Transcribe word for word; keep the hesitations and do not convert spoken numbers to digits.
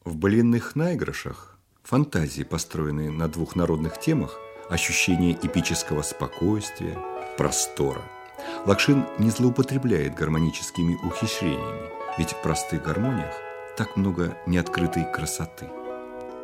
В былинных наигрышах, фантазии, построенные на двух народных темах, ощущение эпического спокойствия, простора, Лакшин не злоупотребляет гармоническими ухищрениями, ведь в простых гармониях так много неоткрытой красоты.